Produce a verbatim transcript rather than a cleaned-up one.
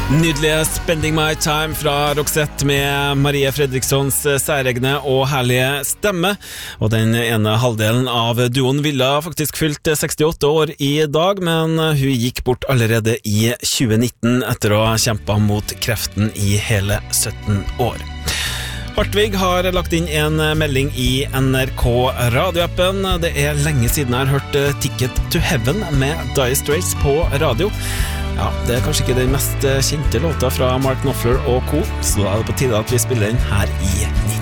Nydelige Spending My Time fra Roxette med Marie Fredrikssons særegne og herlige stemme. Og den ene halvdelen av duoen ville faktisk fylt sekstiåtte år i dag, men hun gikk bort allerede i tjue nitten etter å ha kjempet mot kreften i hele sytten år. Hartvig har lagt inn en melding i N R K radioappen. Det er lenge siden jeg har hørt Ticket to Heaven med Dire Straits på radio. Ja, det er kanskje ikke den mest kjente låta fra Mark Knopfler og co, så da er det på tide at vi spiller den her i